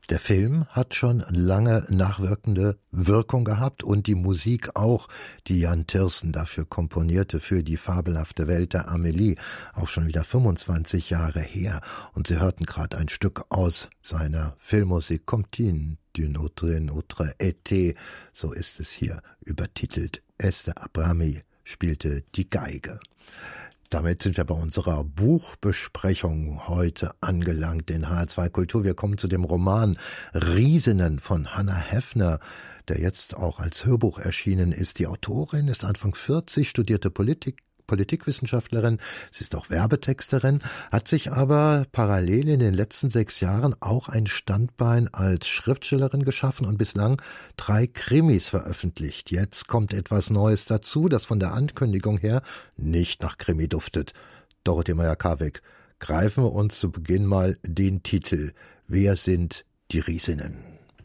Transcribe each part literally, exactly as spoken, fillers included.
Der Film hat schon lange nachwirkende Wirkung gehabt und die Musik auch, die Jan Tiersen dafür komponierte, für die fabelhafte Welt der Amélie, auch schon wieder fünfundzwanzig Jahre her. Und Sie hörten gerade ein Stück aus seiner Filmmusik, Comptine d'une autre, autre été, so ist es hier übertitelt. Esther Abrami spielte die Geige. Damit sind wir bei unserer Buchbesprechung heute angelangt in H R zwei Kultur. Wir kommen zu dem Roman Riesinnen von Hannah Heffner, der jetzt auch als Hörbuch erschienen ist. Die Autorin ist Anfang vierzig, studierte Politik, Politikwissenschaftlerin, sie ist auch Werbetexterin, hat sich aber parallel in den letzten sechs Jahren auch ein Standbein als Schriftstellerin geschaffen und bislang drei Krimis veröffentlicht. Jetzt kommt etwas Neues dazu, das von der Ankündigung her nicht nach Krimi duftet. Dorothee Meyer-Karweg, greifen wir uns zu Beginn mal den Titel. Wer sind die Riesinnen?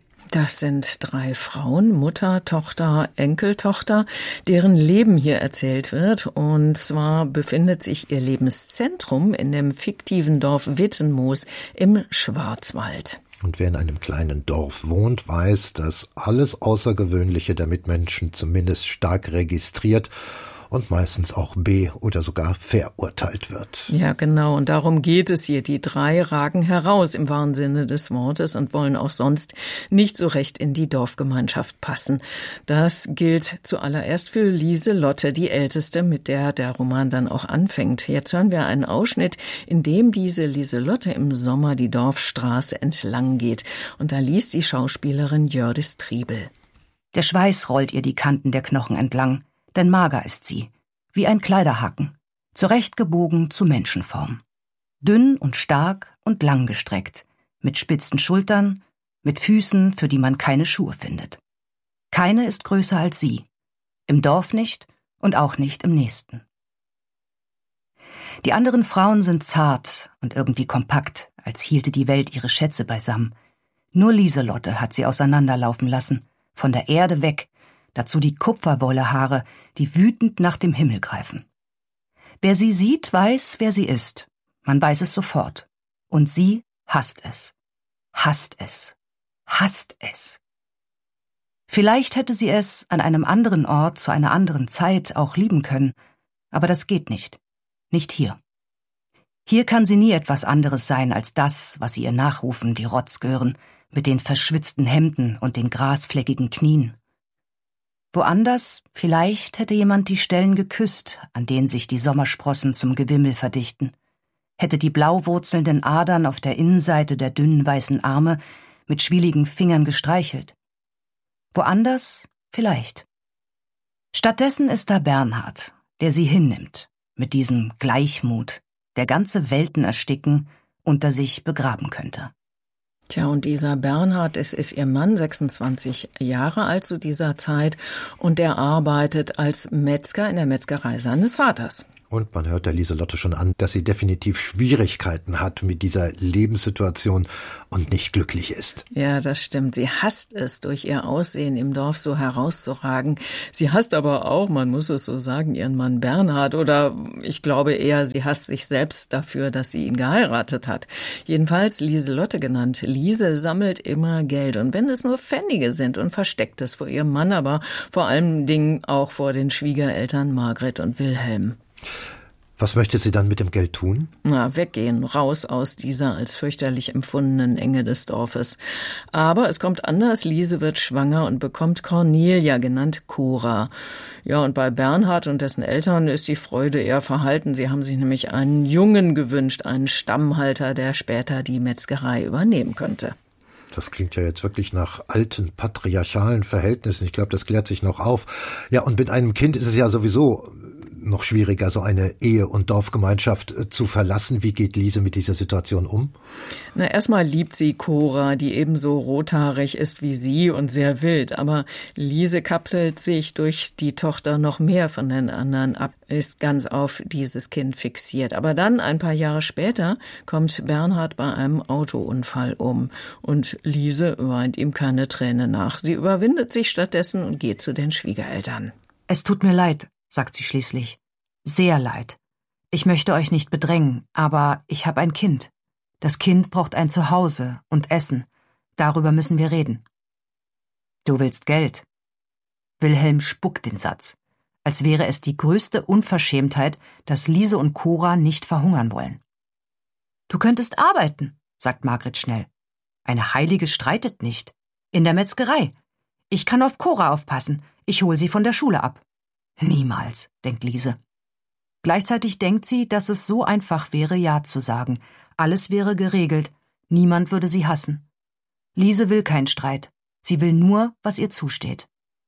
Das sind drei Frauen, Mutter, Tochter, Enkeltochter, deren Leben hier erzählt wird. Und zwar befindet sich ihr Lebenszentrum in dem fiktiven Dorf Wittenmoos im Schwarzwald. Und wer in einem kleinen Dorf wohnt, weiß, dass alles Außergewöhnliche der Mitmenschen zumindest stark registriert und meistens auch be- oder sogar verurteilt wird. Ja, genau. Und darum geht es hier. Die drei ragen heraus im wahren Sinne des Wortes und wollen auch sonst nicht so recht in die Dorfgemeinschaft passen. Das gilt zuallererst für Lieselotte, die Älteste, mit der der Roman dann auch anfängt. Jetzt hören wir einen Ausschnitt, in dem diese Lieselotte im Sommer die Dorfstraße entlang geht. Und da liest die Schauspielerin Jördis Triebel. Der Schweiß rollt ihr die Kanten der Knochen entlang. Denn mager ist sie, wie ein Kleiderhaken, zurechtgebogen zu Menschenform. Dünn und stark und langgestreckt, mit spitzen Schultern, mit Füßen, für die man keine Schuhe findet. Keine ist größer als sie, im Dorf nicht und auch nicht im nächsten. Die anderen Frauen sind zart und irgendwie kompakt, als hielte die Welt ihre Schätze beisammen. Nur Lieselotte hat sie auseinanderlaufen lassen, von der Erde weg, dazu die Kupferwollehaare, die wütend nach dem Himmel greifen. Wer sie sieht, weiß, wer sie ist. Man weiß es sofort. Und sie hasst es. Hasst es. Hasst es. Vielleicht hätte sie es an einem anderen Ort zu einer anderen Zeit auch lieben können, aber das geht nicht. Nicht hier. Hier kann sie nie etwas anderes sein als das, was sie ihr nachrufen, die Rotzgören, mit den verschwitzten Hemden und den grasfleckigen Knien. Woanders, vielleicht hätte jemand die Stellen geküsst, an denen sich die Sommersprossen zum Gewimmel verdichten, hätte die blau wurzelnden Adern auf der Innenseite der dünnen weißen Arme mit schwieligen Fingern gestreichelt. Woanders, vielleicht. Stattdessen ist da Bernhard, der sie hinnimmt, mit diesem Gleichmut, der ganze Welten ersticken, unter sich begraben könnte. Tja, und dieser Bernhard, es ist ihr Mann, sechsundzwanzig Jahre alt zu dieser Zeit, und der arbeitet als Metzger in der Metzgerei seines Vaters. Und man hört der Lieselotte schon an, dass sie definitiv Schwierigkeiten hat mit dieser Lebenssituation und nicht glücklich ist. Ja, das stimmt. Sie hasst es, durch ihr Aussehen im Dorf so herauszuragen. Sie hasst aber auch, man muss es so sagen, ihren Mann Bernhard. Oder ich glaube eher, sie hasst sich selbst dafür, dass sie ihn geheiratet hat. Jedenfalls Lieselotte genannt. Liese sammelt immer Geld. Und wenn es nur Pfennige sind und versteckt es vor ihrem Mann, aber vor allen Dingen auch vor den Schwiegereltern Margret und Wilhelm. Was möchte sie dann mit dem Geld tun? Na, weggehen, raus aus dieser als fürchterlich empfundenen Enge des Dorfes. Aber es kommt anders. Liese wird schwanger und bekommt Cornelia, genannt Cora. Ja, und bei Bernhard und dessen Eltern ist die Freude eher verhalten. Sie haben sich nämlich einen Jungen gewünscht, einen Stammhalter, der später die Metzgerei übernehmen könnte. Das klingt ja jetzt wirklich nach alten patriarchalen Verhältnissen. Ich glaube, das klärt sich noch auf. Ja, und mit einem Kind ist es ja sowieso noch schwieriger, so eine Ehe- und Dorfgemeinschaft äh, zu verlassen. Wie geht Liese mit dieser Situation um? Na, erstmal liebt sie Cora, die ebenso rothaarig ist wie sie und sehr wild. Aber Liese kapselt sich durch die Tochter noch mehr von den anderen ab, ist ganz auf dieses Kind fixiert. Aber dann, ein paar Jahre später, kommt Bernhard bei einem Autounfall um. Und Liese weint ihm keine Träne nach. Sie überwindet sich stattdessen und geht zu den Schwiegereltern. Es tut mir leid, sagt sie schließlich. Sehr leid. Ich möchte euch nicht bedrängen, aber ich habe ein Kind. Das Kind braucht ein Zuhause und Essen. Darüber müssen wir reden. Du willst Geld. Wilhelm spuckt den Satz, als wäre es die größte Unverschämtheit, dass Lise und Cora nicht verhungern wollen. Du könntest arbeiten, sagt Margret schnell. Eine Heilige streitet nicht. In der Metzgerei. Ich kann auf Cora aufpassen. Ich hol sie von der Schule ab. Niemals, denkt Lise. Gleichzeitig denkt sie, dass es so einfach wäre, Ja zu sagen. Alles wäre geregelt. Niemand würde sie hassen. Lise will keinen Streit. Sie will nur, was ihr zusteht.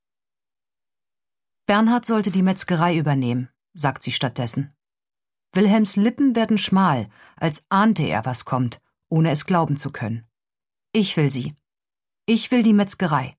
Bernhard sollte die Metzgerei übernehmen, sagt sie stattdessen. Wilhelms Lippen werden schmal, als ahnte er, was kommt, ohne es glauben zu können. Ich will sie. Ich will die Metzgerei.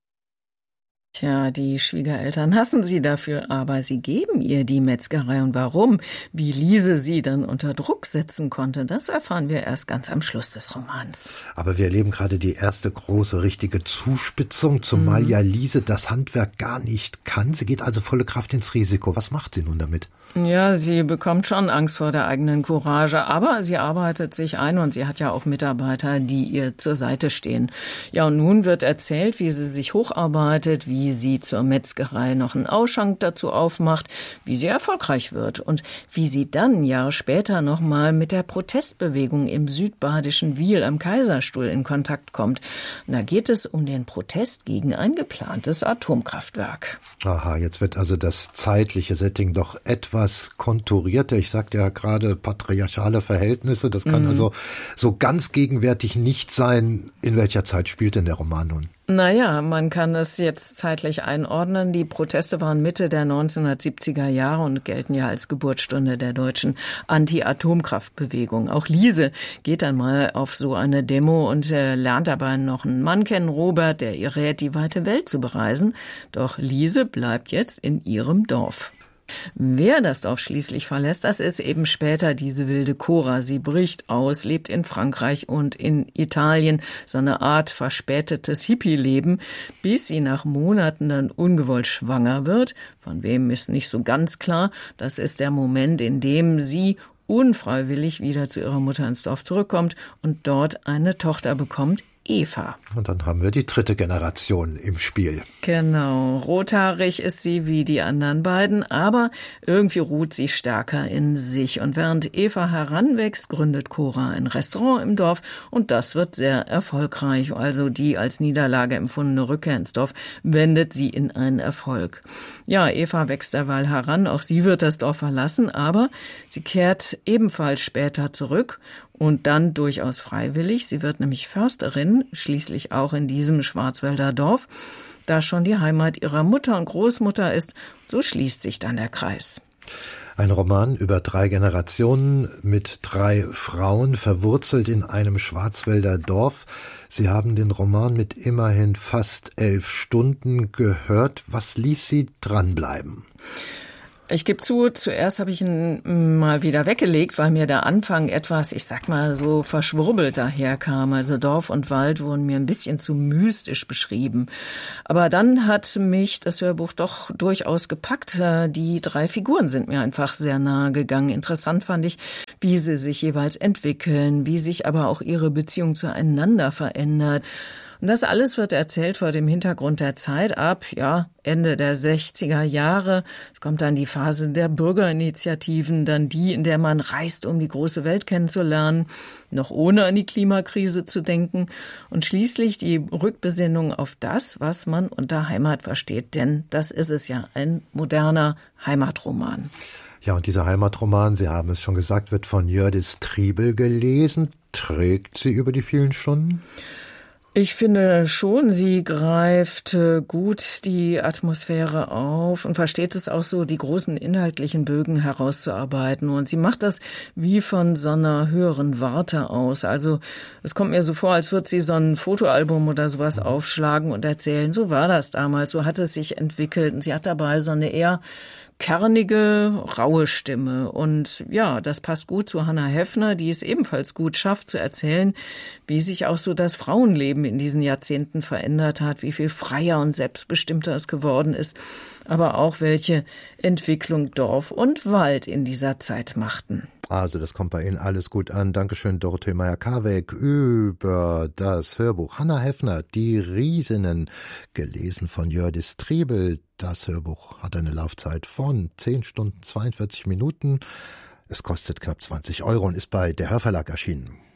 Tja, die Schwiegereltern hassen sie dafür, aber sie geben ihr die Metzgerei. Und warum? Wie Lise sie dann unter Druck setzen konnte, das erfahren wir erst ganz am Schluss des Romans. Aber wir erleben gerade die erste große, richtige Zuspitzung, zumal mhm. ja Lise das Handwerk gar nicht kann. Sie geht also volle Kraft ins Risiko. Was macht sie nun damit? Ja, sie bekommt schon Angst vor der eigenen Courage, aber sie arbeitet sich ein und sie hat ja auch Mitarbeiter, die ihr zur Seite stehen. Ja, und nun wird erzählt, wie sie sich hocharbeitet, wie sie zur Metzgerei noch einen Ausschank dazu aufmacht, wie sie erfolgreich wird und wie sie dann Jahre später noch mal mit der Protestbewegung im südbadischen Wiel am Kaiserstuhl in Kontakt kommt. Und da geht es um den Protest gegen ein geplantes Atomkraftwerk. Aha, jetzt wird also das zeitliche Setting doch etwas konturierter. Ich sagte ja gerade patriarchale Verhältnisse. Das kann mhm. also so ganz gegenwärtig nicht sein. In welcher Zeit spielt denn der Roman nun? Naja, man kann es jetzt zeitlich einordnen. Die Proteste waren Mitte der neunzehnhundertsiebziger Jahre und gelten ja als Geburtsstunde der deutschen Anti-Atomkraftbewegung. Auch Lise geht dann mal auf so eine Demo und äh, lernt dabei noch einen Mann kennen, Robert, der ihr rät, die weite Welt zu bereisen. Doch Lise bleibt jetzt in ihrem Dorf. Wer das Dorf schließlich verlässt, das ist eben später diese wilde Cora. Sie bricht aus, lebt in Frankreich und in Italien, so eine Art verspätetes Hippie-Leben, bis sie nach Monaten dann ungewollt schwanger wird. Von wem ist nicht so ganz klar. Das ist der Moment, in dem sie unfreiwillig wieder zu ihrer Mutter ins Dorf zurückkommt und dort eine Tochter bekommt, Eva. Und dann haben wir die dritte Generation im Spiel. Genau. Rothaarig ist sie wie die anderen beiden, aber irgendwie ruht sie stärker in sich. Und während Eva heranwächst, gründet Cora ein Restaurant im Dorf und das wird sehr erfolgreich. Also die als Niederlage empfundene Rückkehr ins Dorf wendet sie in einen Erfolg. Ja, Eva wächst derweil heran, auch sie wird das Dorf verlassen, aber sie kehrt ebenfalls später zurück. Und dann durchaus freiwillig. Sie wird nämlich Försterin, schließlich auch in diesem Schwarzwälder Dorf, da schon die Heimat ihrer Mutter und Großmutter ist. So schließt sich dann der Kreis. Ein Roman über drei Generationen mit drei Frauen, verwurzelt in einem Schwarzwälder Dorf. Sie haben den Roman mit immerhin fast elf Stunden gehört. Was ließ Sie dranbleiben? Ich gebe zu, zuerst habe ich ihn mal wieder weggelegt, weil mir der Anfang etwas, ich sag mal, so verschwurbelt daherkam. Also Dorf und Wald wurden mir ein bisschen zu mystisch beschrieben. Aber dann hat mich das Hörbuch doch durchaus gepackt. Die drei Figuren sind mir einfach sehr nahe gegangen. Interessant fand ich, wie sie sich jeweils entwickeln, wie sich aber auch ihre Beziehung zueinander verändert. Und das alles wird erzählt vor dem Hintergrund der Zeit ab, ja, Ende der sechziger Jahre. Es kommt dann die Phase der Bürgerinitiativen, dann die, in der man reist, um die große Welt kennenzulernen, noch ohne an die Klimakrise zu denken. Und schließlich die Rückbesinnung auf das, was man unter Heimat versteht. Denn das ist es ja, ein moderner Heimatroman. Ja, und dieser Heimatroman, Sie haben es schon gesagt, wird von Jördis Triebel gelesen. Trägt sie über die vielen Stunden? Ich finde schon, sie greift gut die Atmosphäre auf und versteht es auch so, die großen inhaltlichen Bögen herauszuarbeiten. Und sie macht das wie von so einer höheren Warte aus. Also es kommt mir so vor, als würde sie so ein Fotoalbum oder sowas aufschlagen und erzählen, so war das damals, so hat es sich entwickelt. Und sie hat dabei so eine eher kernige, raue Stimme. Und ja, das passt gut zu Hannah Heffner, die es ebenfalls gut schafft zu erzählen, wie sich auch so das Frauenleben in diesen Jahrzehnten verändert hat, wie viel freier und selbstbestimmter es geworden ist, aber auch welche Entwicklung Dorf und Wald in dieser Zeit machten. Also, das kommt bei Ihnen alles gut an. Dankeschön, Dorothee Meyer-Karweg, über das Hörbuch Hannah Heffner, Die Riesinnen, gelesen von Jördis Triebel. Das Hörbuch hat eine Laufzeit von zehn Stunden zweiundvierzig Minuten. Es kostet knapp zwanzig Euro und ist bei der Hörverlag erschienen.